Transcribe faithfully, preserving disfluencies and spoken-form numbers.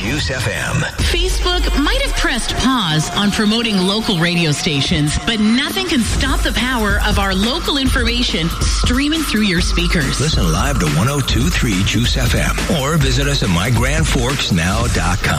Juice F M. Facebook might have pressed pause on promoting local radio stations, but nothing can stop the power of our local information streaming through your speakers. Listen live to one oh two point three Juice F M or visit us at my grand forks now dot com.